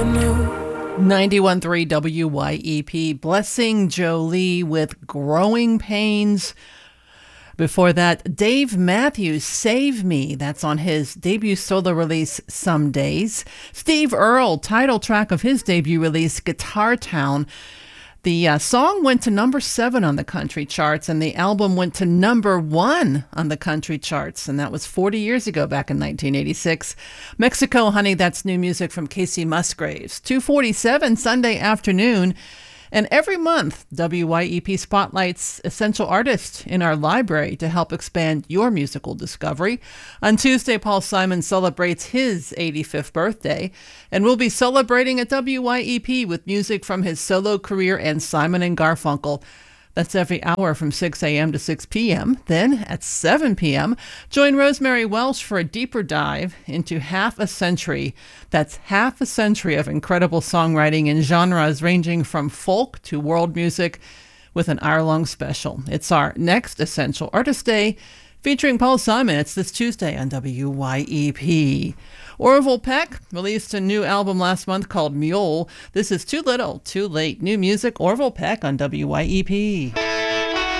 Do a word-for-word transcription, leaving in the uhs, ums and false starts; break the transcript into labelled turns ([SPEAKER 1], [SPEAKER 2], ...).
[SPEAKER 1] ninety-one point three W Y E P, Blessing Jolie with Growing Pains. Before that, Dave Matthews, Save Me. That's on his debut solo release, Some Days. Steve Earle, title track of his debut release, Guitar Town. The uh, song went to number seven on the country charts, and the album went to number one on the country charts, and that was forty years ago, back in nineteen eighty-six. Mexico, Honey, that's new music from Casey Musgraves. two forty-seven Sunday afternoon, and every month, W Y E P spotlights essential artists in our library to help expand your musical discovery. On Tuesday, Paul Simon celebrates his eighty-fifth birthday, and we'll be celebrating at W Y E P with music from his solo career and Simon and Garfunkel. That's every hour from six a.m. to six p.m. Then at seven p.m., join Rosemary Welsh for a deeper dive into half a century. That's half a century of incredible songwriting in genres ranging from folk to world music with an hour-long special. It's our next Essential Artist Day featuring Paul Simon. It's this Tuesday on W Y E P. Orville Peck released a new album last month called Mule. This is Too Little, Too Late. New music, Orville Peck on W Y E P.